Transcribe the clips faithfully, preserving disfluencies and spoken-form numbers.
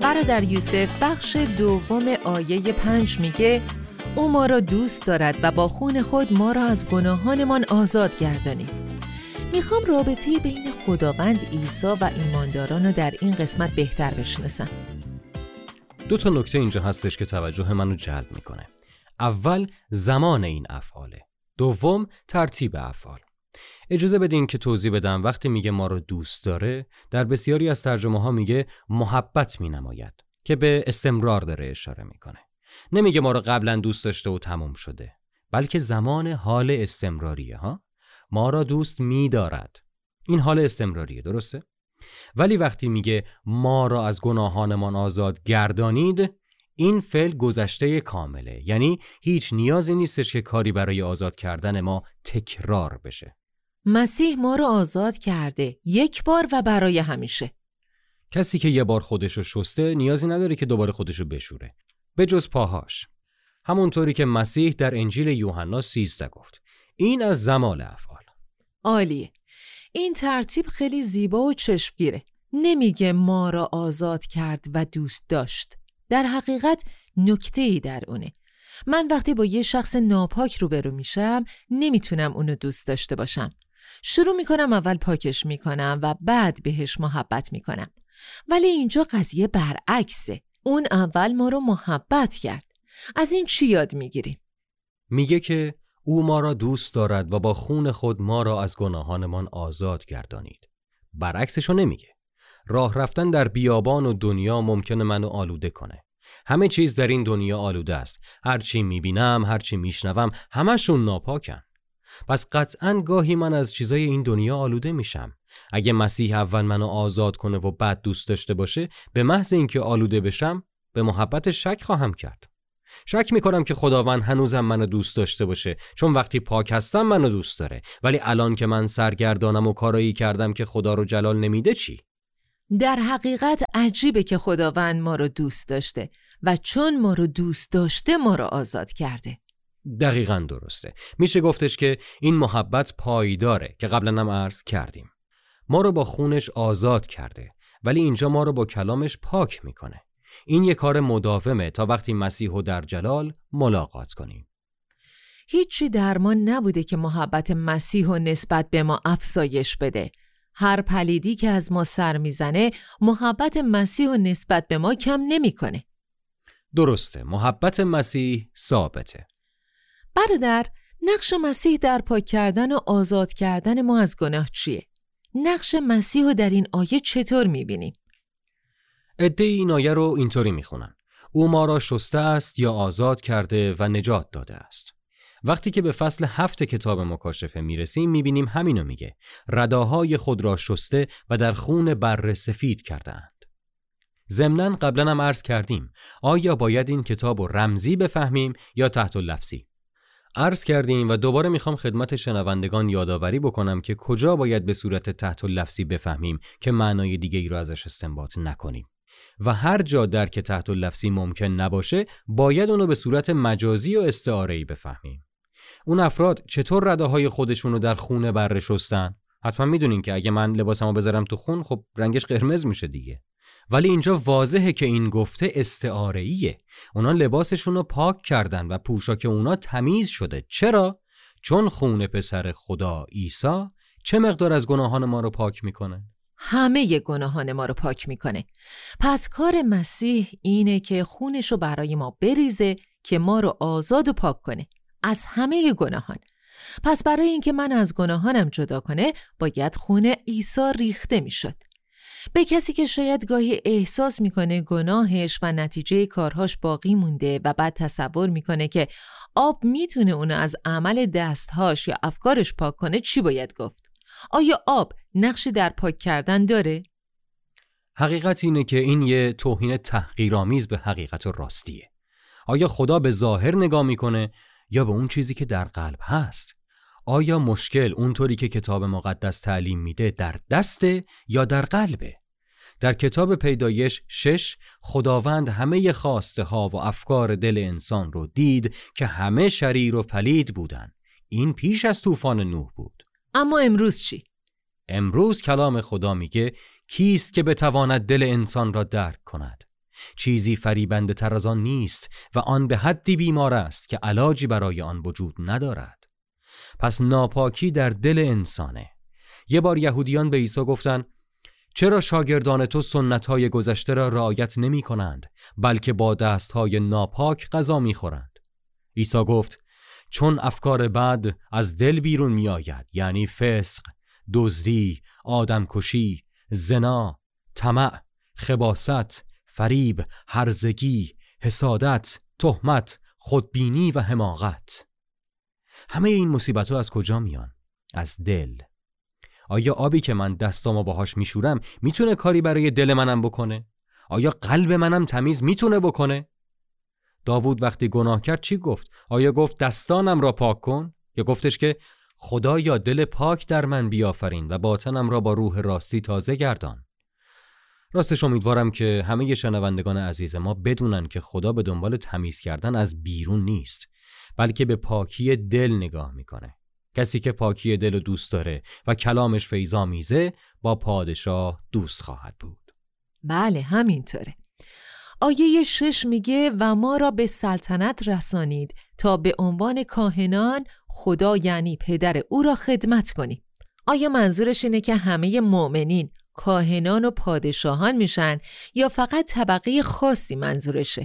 برادر یوسف بخش دوم آیه پنج میگه او ما را دوست دارد و با خون خود ما را از گناهانمان آزاد گردانید. میخوام رابطه بین خداوند عیسی و ایمانداران رو در این قسمت بهتر بشناسم. دو تا نکته اینجا هستش که توجه منو جلب میکنه. اول زمان این افعاله. دوم ترتیب افعال. اجازه بدین که توضیح بدم. وقتی میگه ما رو دوست داره، در بسیاری از ترجمه ها میگه محبت مینماید که به استمرار داره اشاره میکنه. نمیگه ما رو قبلا دوست داشته و تموم شده، بلکه زمان حال استمراریه ها. ما را دوست می‌دارد. این حال استمراریه، درسته؟ ولی وقتی میگه ما را از گناهانمان آزاد گردانید، این فعل گذشته کامله. یعنی هیچ نیازی نیستش که کاری برای آزاد کردن ما تکرار بشه. مسیح ما را آزاد کرده، یک بار و برای همیشه. کسی که یه بار خودشو شسته نیازی نداره که دوباره خودشو بشوره، به جز پاهاش. همونطوری که مسیح در انجیل یوحنا سیزده گفت. این از زمان افعال. عالیه. این ترتیب خیلی زیبا و چشمگیره. نمیگه ما را آزاد کرد و دوست داشت. در حقیقت نکته‌ای در اونه. من وقتی با یه شخص ناپاک روبرو میشم، نمیتونم اونو دوست داشته باشم. شروع میکنم اول پاکش میکنم و بعد بهش محبت میکنم. ولی اینجا قضیه برعکسه. اون اول ما رو محبت کرد. از این چی یاد میگیریم؟ میگه که او ما را دوست دارد و با خون خود ما را از گناهانمان آزاد گردانید. برعکسشو نمیگه. راه رفتن در بیابان و دنیا ممکنه منو آلوده کنه. همه چیز در این دنیا آلوده است. هر چی میبینم، هر چی میشنوم، همشون ناپاکن. پس قطعاً گاهی من از چیزای این دنیا آلوده میشم. اگه مسیح اول منو آزاد کنه و بعد دوست داشته باشه، به محض اینکه آلوده بشم، به محبت شک خواهم کرد. شک میکنم که خداوند هنوزم منو دوست داشته باشه، چون وقتی پاک هستم منو دوست داره. ولی الان که من سرگردانم و کارایی کردم که خدا رو جلال نمیده چی؟ در حقیقت عجیبه که خداوند ما رو دوست داشته و چون ما رو دوست داشته ما رو آزاد کرده. دقیقاً درسته. میشه گفتش که این محبت پایداره که قبلا هم عرض کردیم. ما رو با خونش آزاد کرده، ولی اینجا ما رو با کلامش پاک میکنه. این یک کار مداومه تا وقتی مسیح رو در جلال ملاقات کنیم. هیچی درمان نبوده که محبت مسیح رو نسبت به ما افزایش بده. هر پلیدی که از ما سر میزنه محبت مسیح رو نسبت به ما کم نمیکنه. درسته، محبت مسیح ثابته. برادر، نقش مسیح در پاک کردن و آزاد کردن ما از گناه چیه؟ نقش مسیح رو در این آیه چطور میبینیم؟ عده این آیه رو اینطوری میخونن: او ما را شسته است یا آزاد کرده و نجات داده است. وقتی که به فصل هفت کتاب مکاشفه میرسیم میبینیم همینو میگه. رداهای خود را شسته و در خون بر سفید کردند. ضمناً قبلا هم عرض کردیم آیا باید این کتاب رو رمزی بفهمیم یا تحت اللفظی؟ عرض کردیم و دوباره میخوام خدمت شنوندگان یادآوری بکنم که کجا باید به صورت تحت اللفظی بفهمیم که معنای دیگه ای رو ازش استنباط نکنیم و هر جا درک تحت اللفظی ممکن نباشه باید اونو به صورت مجازی و استعاره‌ای بفهمیم. اون افراد چطور رداهای خودشونو در خون بره شستن؟ حتما میدونین که اگه من لباسمو بذارم تو خون، خب رنگش قرمز میشه دیگه. ولی اینجا واضحه که این گفته استعاره‌ایه. اونا لباسشونو پاک کردن و پوشاک اونا تمیز شده. چرا؟ چون خون پسر خدا عیسی چه مقدار از گناهان ما رو پاک میکنه؟ همه گناهان ما رو پاک میکنه. پس کار مسیح اینه که خونشو برای ما بریزه که ما رو آزاد و پاک کنه از همه گناهان. پس برای اینکه من از گناهانم جدا کنه باید خون عیسی ریخته میشد. به کسی که شاید گاهی احساس میکنه گناهش و نتیجه کارهاش باقی مونده و بعد تصور میکنه که آب میتونه اونو از عمل دستهاش یا افکارش پاک کنه، چی باید گفت؟ آیا آب نقشی در پاک کردن داره؟ حقیقت اینه که این یه توهین تحقیرآمیز به حقیقت و راستیه. آیا خدا به ظاهر نگاه میکنه یا به اون چیزی که در قلب هست؟ آیا مشکل اونطوری که کتاب مقدس تعلیم میده در دسته یا در قلبه؟ در کتاب پیدایش شش خداوند همه خواسته ها و افکار دل انسان رو دید که همه شریر و پلید بودن. این پیش از طوفان نوح بود. اما امروز چی؟ امروز کلام خدا میگه کیست که بتواند دل انسان را درک کند؟ چیزی فریبنده تر از آن نیست و آن به حدی بیمار است که علاجی برای آن وجود ندارد. پس ناپاکی در دل انسانه. یه بار یهودیان به عیسی گفتن چرا شاگردان تو سنت‌های گذشته را رعایت نمی کنند بلکه با دست‌های ناپاک غذا می خورند؟ عیسی گفت چون افکار بد از دل بیرون می آید، یعنی فسق، دزدی، آدمکشی، زنا، طمع، خباثت، فریب، هرزگی، حسادت، تهمت، خودبینی و حماقت. همه این مصیبت‌ها از کجا میان؟ از دل. آیا آبی که من دستامو باهاش میشورم میتونه کاری برای دل منم بکنه؟ آیا قلب منم تمیز میتونه بکنه؟ داوود وقتی گناه کرد چی گفت؟ آیا گفت دستانم را پاک کن؟ یا گفتش که خدایا دل پاک در من بیافرین و باطنم را با روح راستی تازه گردان؟ راستش امیدوارم که همه شنوندگان عزیز ما بدونن که خدا به دنبال تمیز کردن از بیرون نیست، بلکه به پاکی دل نگاه میکنه. کسی که پاکی دل رو دوست داره و کلامش فیض‌آمیزه با پادشاه دوست خواهد بود. بله همینطوره. آیه شش میگه و ما را به سلطنت رسانید تا به عنوان کاهنان خدا یعنی پدر او را خدمت کنیم. آیا منظورش اینه که همه مؤمنین کاهنان و پادشاهان میشن یا فقط طبقه خاصی منظورشه؟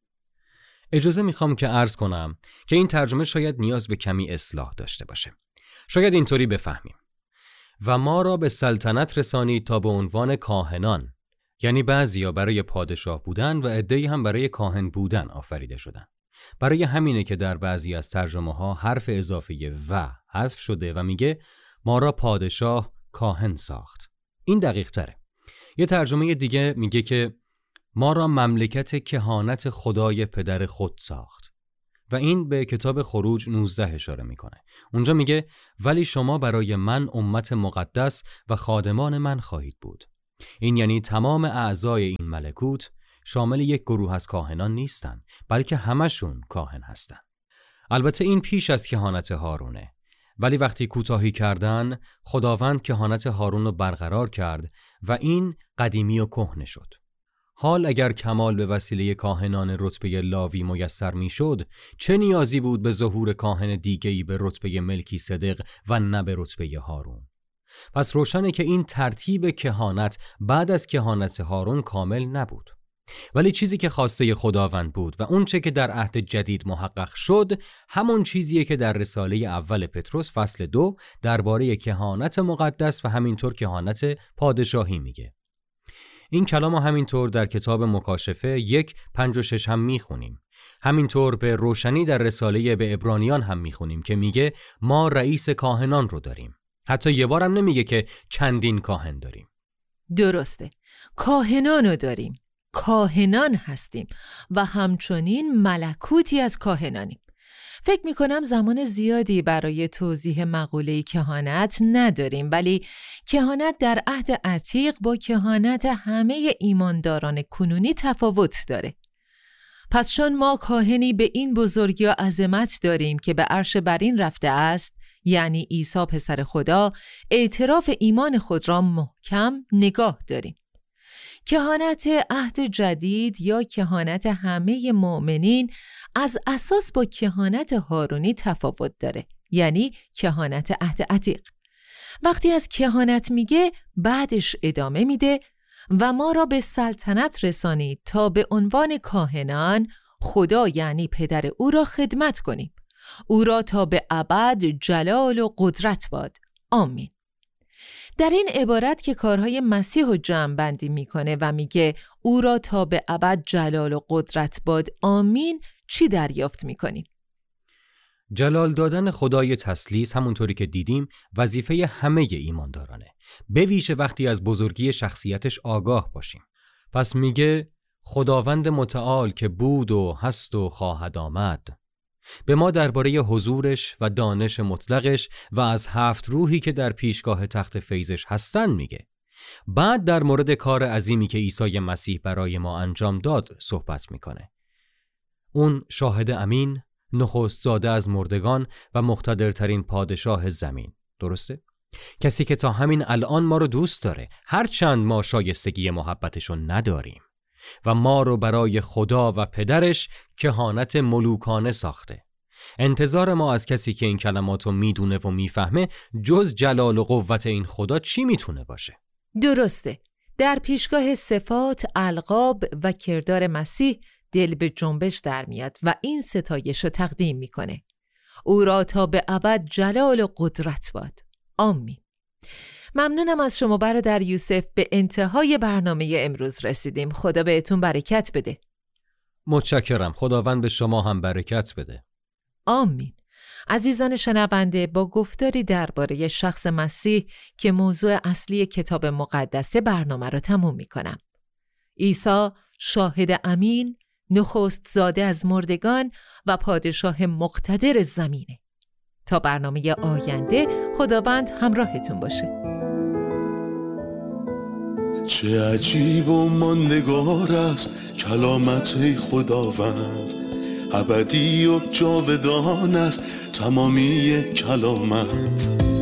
اجازه میخوام که عرض کنم که این ترجمه شاید نیاز به کمی اصلاح داشته باشه. شاید اینطوری بفهمیم و ما را به سلطنت رسانید تا به عنوان کاهنان، یعنی بعضیا برای پادشاه بودن و عده‌ای هم برای کاهن بودن آفریده شدن. برای همینه که در بعضی از ترجمه ها حرف اضافه و حذف شده و میگه ما را پادشاه کاهن ساخت. این دقیق تره. یه ترجمه دیگه میگه که ما را مملکت کهانت خدای پدر خود ساخت و این به کتاب خروج نوزده اشاره میکنه. اونجا میگه ولی شما برای من امت مقدس و خادمان من خواهید بود. این یعنی تمام اعضای این ملکوت شامل یک گروه از کاهنان نیستن، بلکه همشون کاهن هستن. البته این پیش از کهانت هارونه، ولی وقتی کوتاهی کردن خداوند کهانت هارون رو برقرار کرد و این قدیمی و کهنه شد. حال اگر کمال به وسیله کاهنان رتبه لاوی میسر میشد، چه نیازی بود به ظهور کاهن دیگه‌ای به رتبه ملکی صدق و نه به رتبه هارون؟ پس روشنه که این ترتیب کهانت بعد از کهانت هارون کامل نبود. ولی چیزی که خواسته خداوند بود و اون چه که در عهد جدید محقق شد همون چیزیه که در رساله اول پتروس فصل دو درباره کهانت مقدس و همینطور کهانت پادشاهی میگه. این کلام همینطور در کتاب مکاشفه یک پنج و شش هم میخونیم. همینطور به روشنی در رساله به عبرانیان هم میخونیم که میگه ما رئیس کاهنان رو داریم. حتی یه بارم نمیگه که چندین کاهن داریم. درسته، کاهنان رو داریم، کاهنان هستیم و همچنین ملکوتی از کاهنانیم. فکر میکنم زمان زیادی برای توضیح مقوله کهانت نداریم، ولی کهانت در عهد عتیق با کهانت همه ایمانداران کنونی تفاوت داره. پس چون ما کاهنی به این بزرگی و عظمت داریم که به عرش برین رفته است، یعنی عیسی پسر خدا، اعتراف ایمان خود را محکم نگاه داریم. کهانت عهد جدید یا کهانت همه مؤمنین از اساس با کهانت هارونی تفاوت داره، یعنی کهانت عهد عتیق. وقتی از کهانت میگه بعدش ادامه میده و ما را به سلطنت رسانید تا به عنوان کاهنان خدا یعنی پدر او را خدمت کنیم. او را تا به ابد جلال و قدرت باد. آمین. در این عبارت که کارهای مسیح رو جمع بندی میکنه و میگه او را تا به ابد جلال و قدرت باد آمین، چی دریافت میکنیم؟ جلال دادن خدای تثلیث همونطوری که دیدیم وظیفه همه ایماندارانه، به ویژه وقتی از بزرگی شخصیتش آگاه باشیم. پس میگه خداوند متعال که بود و هست و خواهد آمد، به ما درباره حضورش و دانش مطلقش و از هفت روحی که در پیشگاه تخت فیضش هستن میگه. بعد در مورد کار عظیمی که عیسی مسیح برای ما انجام داد صحبت میکنه. اون شاهد امین، نخست زاده از مردگان و مقتدرترین پادشاه زمین. درسته؟ کسی که تا همین الان ما رو دوست داره، هرچند ما شایستگی محبتشو نداریم. و ما رو برای خدا و پدرش کهانت ملوکانه ساخته. انتظار ما از کسی که این کلماتو میدونه و میفهمه جز جلال و قوت این خدا چی میتونه باشه؟ درسته. در پیشگاه صفات، القاب و کردار مسیح دل به جنبش در میاد و این ستایش رو تقدیم میکنه. او را تا به ابد جلال و قدرت باد. آمین. ممنونم از شما برادر یوسف. به انتهای برنامه امروز رسیدیم. خدا بهتون برکت بده. متشکرم. خداوند به شما هم برکت بده. آمین. عزیزان شنونده، با گفتاری درباره شخص مسیح که موضوع اصلی کتاب مقدسه برنامه را تموم می کنم. عیسی شاهد امین، نخست زاده از مردگان و پادشاه مقتدر زمینه. تا برنامه آینده خداوند همراهتون باشه. چه عجیب و ماندگار است کلامت خداوند، ابدی و جاودان است تمامی کلامت.